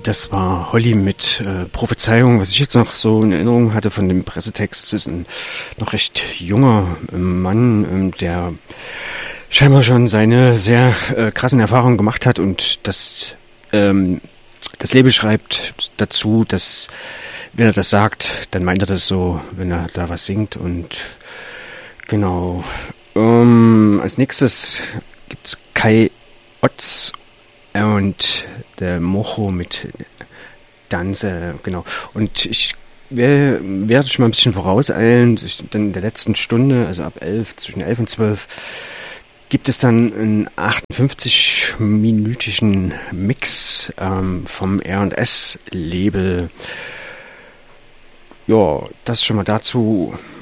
Das war Holly mit Prophezeiung. Was ich jetzt noch so in Erinnerung hatte von dem Pressetext, das ist ein noch recht junger Mann, der scheinbar schon seine sehr krassen Erfahrungen gemacht hat und das Label schreibt dazu, dass wenn er das sagt, dann meint er das so, wenn er da was singt. Und genau. Als nächstes gibt's Kai Otz und der Mocho mit Danse, genau. Und ich werde schon mal ein bisschen vorauseilen, denn in der letzten Stunde, also ab 11, zwischen 11 und 12, gibt es dann einen 58-minütigen Mix vom R&S-Label. Ja, das schon mal dazu.